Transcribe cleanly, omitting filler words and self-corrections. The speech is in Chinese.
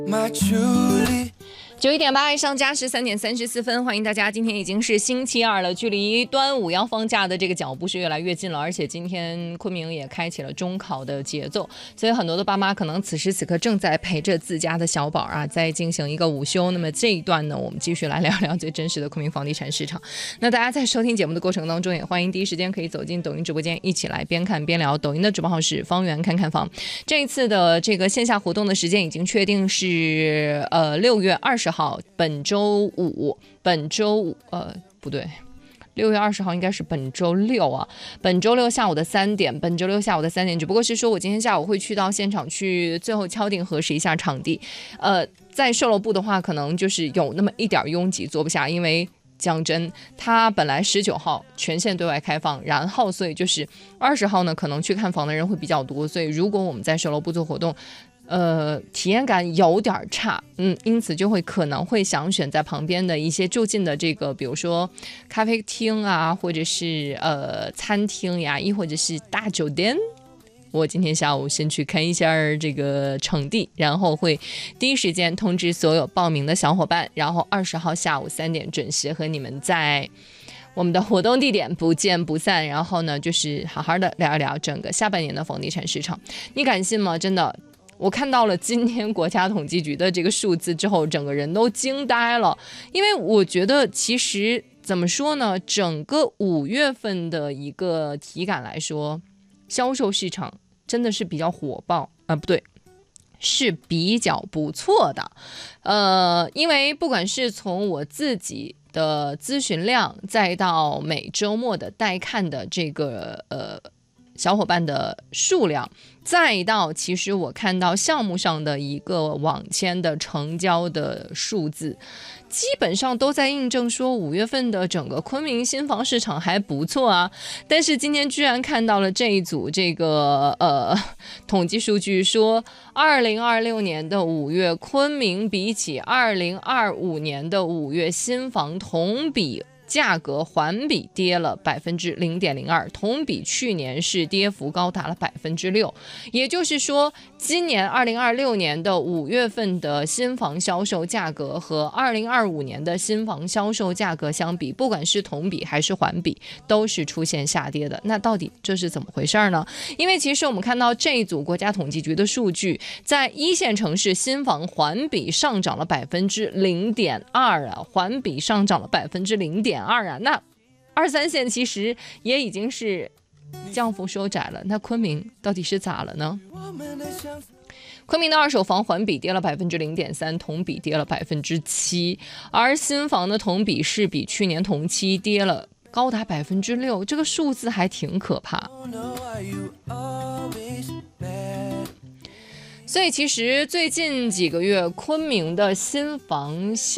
91.8上加13:34，欢迎大家。今天已经是星期二了，距离端午要放假的这个脚步是越来越近了，而且今天昆明也开启了中考的节奏，所以很多的爸妈可能此时此刻正在陪着自家的小宝啊，在进行一个午休。那么这一段呢，我们继续来聊聊最真实的昆明房地产市场。那大家在收听节目的过程当中，也欢迎第一时间可以走进抖音直播间，一起来边看边聊。抖音的直播号是方圆看看房。这一次的这个线下活动的时间已经确定是6月20号，本周五不对，6月20号应该是本周六啊，本周六下午的3点，只不过是说我今天下午会去到现场去最后敲定核实一下场地。在售楼部的话，可能就是有那么一点拥挤，坐不下，因为讲真，它本来19号全线对外开放，然后所以就是20号呢，可能去看房的人会比较多，所以如果我们在售楼部做活动，体验感有点差，因此就会可能会想选在旁边的一些就近的这个，比如说咖啡厅啊，或者是餐厅呀，亦或者是大酒店。我今天下午先去看一下这个场地，然后会第一时间通知所有报名的小伙伴，然后20号下午3点准时和你们在我们的活动地点不见不散。然后呢，就是好好的聊一聊整个下半年的房地产市场。你敢信吗？真的，我看到了今天国家统计局的这个数字之后，整个人都惊呆了。因为我觉得其实怎么说呢，整个5月份的一个体感来说，销售市场真的是比较火爆不对，是比较不错的。因为不管是从我自己的咨询量，再到每周末的带看的这个小伙伴的数量，再到其实我看到项目上的一个网签的成交的数字，基本上都在印证说5月份的整个昆明新房市场还不错啊。但是今天居然看到了这一组这个统计数据，说2026年的5月昆明比起2025年的5月新房同比价格环比跌了0.02%，同比去年是跌幅高达了6%。也就是说，今年2026年的5月份的新房销售价格和2025年的新房销售价格相比，不管是同比还是环比，都是出现下跌的。那到底这是怎么回事呢？因为其实我们看到这一组国家统计局的数据，在1线城市新房环比上涨了0.2%啊，环比上涨了0.2%啊，那2、3线其实也已经是降幅收窄了。那昆明到底是咋了呢？昆明的二手房环比跌了0.3%，同比跌了7%，而新房的同比是比去年同期跌了高达6%，这个数字还挺可怕。所以其实最近几个月昆明的新房销